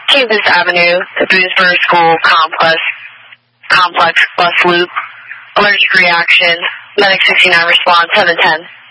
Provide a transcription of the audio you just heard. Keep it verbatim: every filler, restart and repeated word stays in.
Campus Avenue, the Boonsboro School Complex, Complex Bus Loop, allergic reaction, Medic sixty-nine response, seven ten.